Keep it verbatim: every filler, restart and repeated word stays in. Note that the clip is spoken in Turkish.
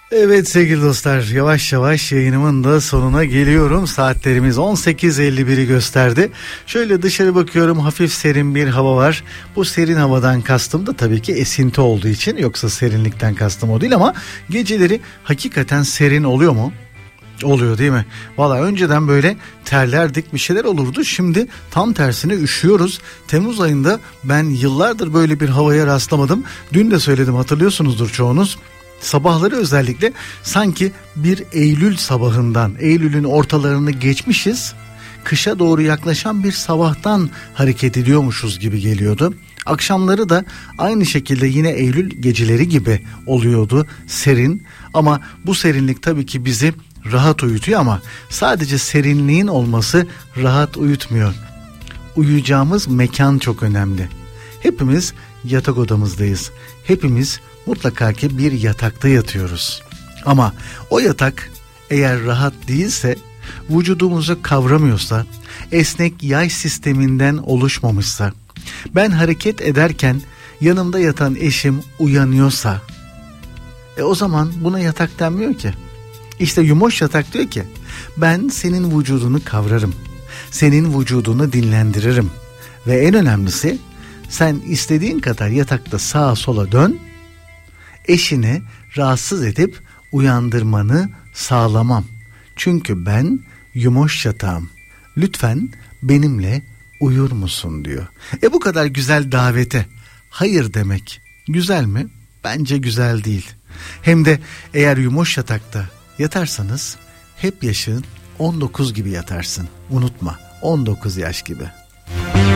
Evet sevgili dostlar, yavaş yavaş yayınımın da sonuna geliyorum. Saatlerimiz on sekiz elli biri gösterdi. Şöyle dışarı bakıyorum, hafif serin bir hava var. Bu serin havadan kastım da tabii ki esinti olduğu için, yoksa serinlikten kastım o değil, ama geceleri hakikaten serin oluyor mu? Oluyor değil mi? Valla önceden böyle terlerdik, bir şeyler olurdu. Şimdi tam tersine üşüyoruz. Temmuz ayında ben yıllardır böyle bir havaya rastlamadım. Dün de söyledim, hatırlıyorsunuzdur çoğunuz. Sabahları özellikle sanki bir Eylül sabahından, Eylül'ün ortalarını geçmişiz, kışa doğru yaklaşan bir sabahtan hareket ediyormuşuz gibi geliyordu. Akşamları da aynı şekilde yine Eylül geceleri gibi oluyordu, serin. Ama bu serinlik tabii ki bizi rahat uyutuyor, ama sadece serinliğin olması rahat uyutmuyor. Uyuyacağımız mekan çok önemli. Hepimiz yatak odamızdayız. Hepimiz mutlaka ki bir yatakta yatıyoruz. Ama o yatak eğer rahat değilse, vücudumuzu kavramıyorsa, esnek yay sisteminden oluşmamışsa, ben hareket ederken yanımda yatan eşim uyanıyorsa, e o zaman buna yatak denmiyor ki. İşte Yumoş Yatak diyor ki, ben senin vücudunu kavrarım, senin vücudunu dinlendiririm ve en önemlisi, sen istediğin kadar yatakta sağa sola dön, eşini rahatsız edip uyandırmanı sağlamam. Çünkü ben Yumoş Yatağım. Lütfen benimle uyur musun diyor. E bu kadar güzel davete hayır demek güzel mi? Bence güzel değil. Hem de eğer Yumoş Yatak'ta yatarsanız hep yaşın on dokuz gibi yatarsın. Unutma, on dokuz yaş gibi.